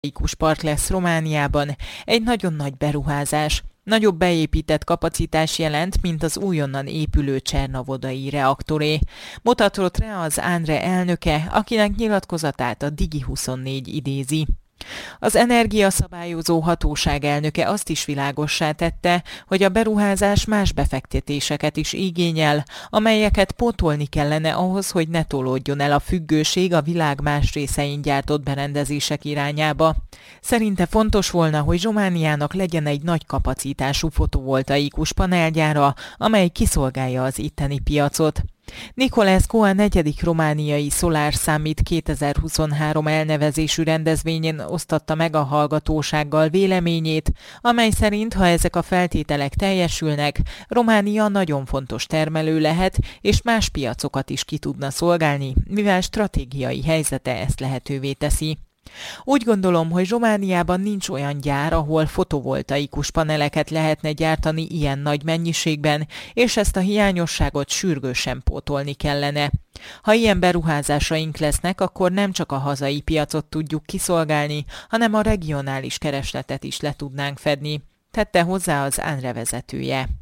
Park lesz Romániában, egy nagyon nagy beruházás. Nagyobb beépített kapacitás jelent, mint az újonnan épülő csernovodai reaktoré. Mutatott rá az ANRE elnöke, akinek nyilatkozatát a Digi24 idézi. Az energiaszabályozó hatóság elnöke azt is világossá tette, hogy a beruházás más befektetéseket is igényel, amelyeket pótolni kellene ahhoz, hogy ne tolódjon el a függőség a világ más részein gyártott berendezések irányába. Szerinte fontos volna, hogy Romániának legyen egy nagy kapacitású fotovoltaikus panelgyára, amely kiszolgálja az itteni piacot. Niculescu a 4. romániai Solar Summit 2023 elnevezésű rendezvényén osztatta meg a hallgatósággal véleményét, amely szerint, ha ezek a feltételek teljesülnek, Románia nagyon fontos termelő lehet, és más piacokat is ki tudna szolgálni, mivel stratégiai helyzete ezt lehetővé teszi. Úgy gondolom, hogy Romániában nincs olyan gyár, ahol fotovoltaikus paneleket lehetne gyártani ilyen nagy mennyiségben, és ezt a hiányosságot sürgősen pótolni kellene. Ha ilyen beruházásaink lesznek, akkor nem csak a hazai piacot tudjuk kiszolgálni, hanem a regionális keresletet is le tudnánk fedni, tette hozzá az ANRE vezetője.